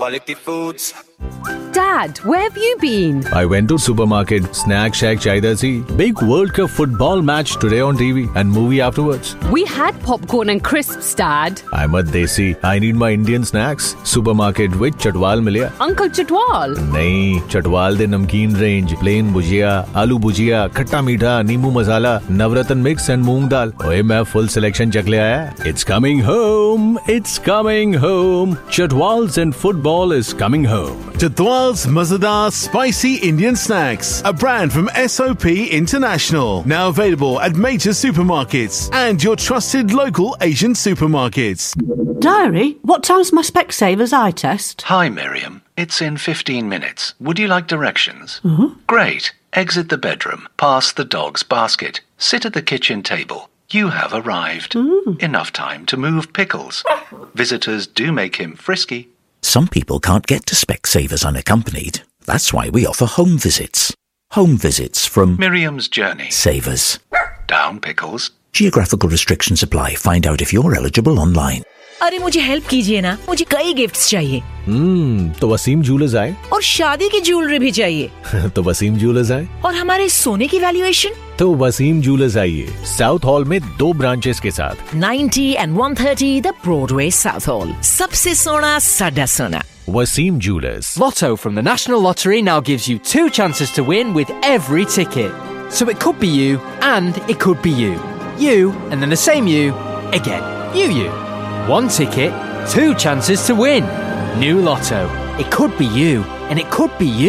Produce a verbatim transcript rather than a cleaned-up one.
quality foods. Dad, where have you been? I went to supermarket. Snack shack chahiye thi. Big World Cup football match today on T V and movie afterwards. We had popcorn and crisps, Dad. I'm a desi. I need my Indian snacks. Supermarket with Chatwal मिलिया. Uncle Chatwal? नहीं, Chatwal दे नमकीन range, plain भुजिया, आलू भुजिया, खट्टा मीठा, नींबू मसाला, नवरत्न mix and मूंग दाल. ओए मैं full selection चख ले आया. It's coming home. It's coming home. Chatwal's and football is coming home. Chatwal's Mazadar Spicy Indian Snacks, a brand from S O P International. Now available at major supermarkets and your trusted local Asian supermarkets. Diary, what time's my Specsavers eye test? Hi, Miriam. It's in fifteen minutes. Would you like directions? Mm-hmm. Great. Exit the bedroom, past the dog's basket, sit at the kitchen table. You have arrived. Mm. Enough time to move Pickles. Visitors do make him frisky. Some people can't get to Specsavers unaccompanied. That's why we offer home visits. Home visits from Miriam's Journey. Savers. Down, Pickles. Geographical restrictions apply. Find out if you're eligible online. अरे मुझे help कीजिए ना, मुझे कई gifts चाहिए. हम्म, तो Wasim jewellers आए. और शादी की ज्वेलरी भी चाहिए. तो वसीम ज्वेलर्स आए. और हमारे सोने की वैल्यूएशन? तो वसीम ज्वेलर्स आइए. साउथ हॉल में दो ब्रांचेस के साथ. ninety and one thirty the Broadway South Hall. सबसे सोना साडा सोना. Wasim Jewelers. Lotto from the National Lottery now gives you two chances to win with every ticket. So it could be you and it could be you. You and then the same you again. You, you. One ticket, two chances to win. New Lotto. It could be you and it could be you.